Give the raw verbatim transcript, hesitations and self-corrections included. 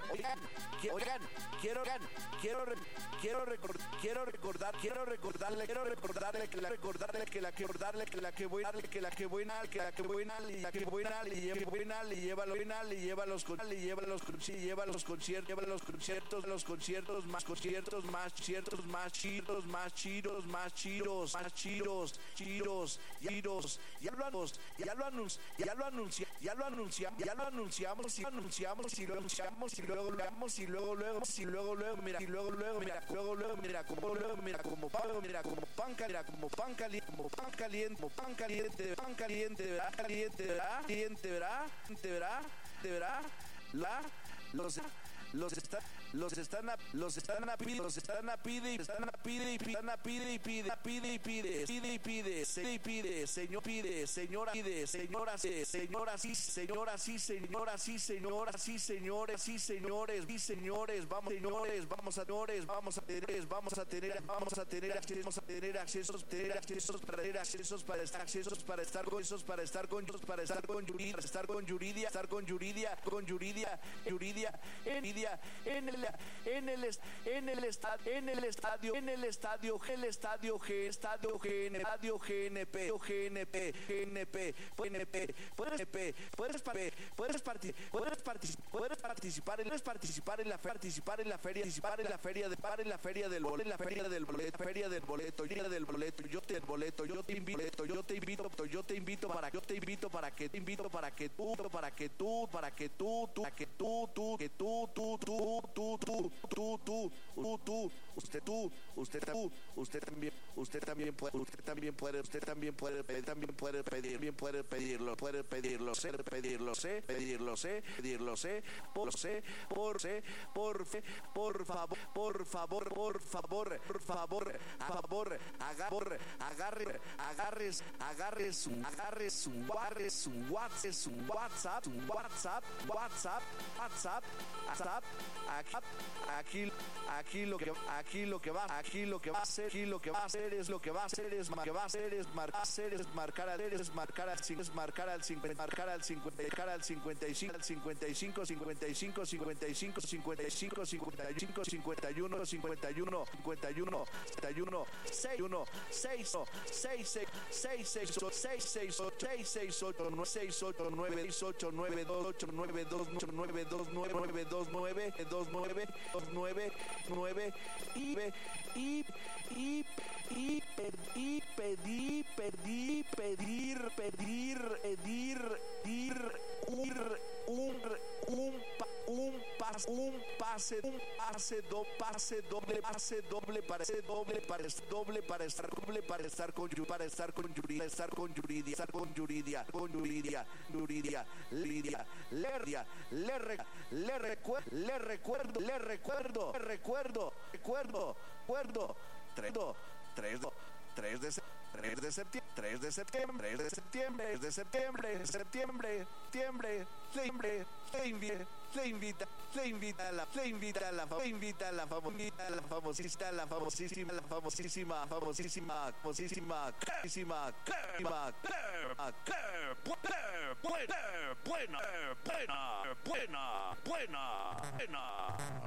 Oigan, que, oigan, quiero, oigan, quiero, re, quiero, recor, quiero recordar, quiero recordarle, quiero recordarle que la recordarle que la que recordarle que la que buena, que la que buena, que la que buena, y la que buena, y lleva buena, y lleva lo buena, y lleva los con, y lleva los con, lleva los conciertos, lleva los conciertos, los conciertos, más conciertos, más conciertos, más chidos, más chidos, más chidos, más chidos, chidos, chidos, ya lo anunciamos, ya lo anunciamos, ya lo anunciamos, ya lo anunciamos, ya lo anunciamos, y lo anunciamos, y lo anunciamos, y luego lo y luego luego y luego luego mira y luego luego mira luego luego mira como luego mira como pan mira como pan mira como pan caliente como pan caliente como pan caliente pan caliente verá caliente verá caliente verá te verá te verá la los los están los están a, los están a pide los están a pide y están a pide y están a pide y pide pide y pide pide y pide se y pide señor pide señora pide señora sí señora sí señora sí señora sí señora sí señores sí señores sí señores vamos señores vamos a señores vamos a tener vamos a tener vamos a tener accesos a tener accesos tener accesos para tener accesos para estar accesos para estar con esos para estar con para estar con Yuridia estar con Yuridia estar con Yuridia con Yuridia Yuridia en en el en el en el estadio en el estadio en el estadio el estadio G estadio G estadio G N P G N P G N P G N P puedes puedes puedes participar puedes participar puedes participar puedes participar en la participar en la feria participar en la feria de par en la feria del boleto en la feria del boleto feria del boleto feria del boleto yo te boleto yo te invito yo te invito yo te invito para yo te invito para que te invito para que tú para que tú para que tú para que tú tú que tú tú tú tú tú tú tú tú tú usted tú usted tú usted también usted también puede usted también puede usted también puede también puede pedir bien puede pedirlo puede pedirlo sé pedirlo sé pedirlo sé pedirlo sé por sé por sé por fe por favor por favor por favor por favor a favor agarre agarre agarres agarres un agarres un agarres un WhatsApp un WhatsApp un WhatsApp WhatsApp WhatsApp WhatsApp aquí aquí aquí lo que aquí lo que va aquí lo que va a hacer aquí lo que va a hacer es lo que va a hacer es que va a hacer es marcar hacer es marcar al es marcar al es marcar al cincuenta marcar al cincuenta marcar al cincuenta y cinco al cincuenta y cinco cincuenta y cinco cincuenta y cinco cincuenta y cinco cincuenta y cinco cincuenta y uno cincuenta y uno cincuenta y uno cincuenta y uno seis uno seis seis seis seis seis seis seis seis seis ocho nueve seis ocho nueve ocho nueve dos ocho nueve dos nueve dos nueve dos nueve dos nueve dos nueve nueve y y y y perdí pedí perdí pedir pedir pedir dir un un un un pase un pase un pase do pase doble pase doble para ser doble para doble para estar doble para estar con para estar con Yuridia estar con Yuridia estar con Yuridia con Yuridia Yuridia Lidia Lerdia le le recuerdo le recuerdo le recuerdo recuerdo recuerdo recuerdo tres tres de tres de septiembre tres de septiembre tres de septiembre tres de septiembre septiembre septiembre septiembre le invita le invita le invita a la le invita a la le invita a la famosita la famosista la famosísima la famosísima famosísima famosísima famosísima buena buena buena buena buena buena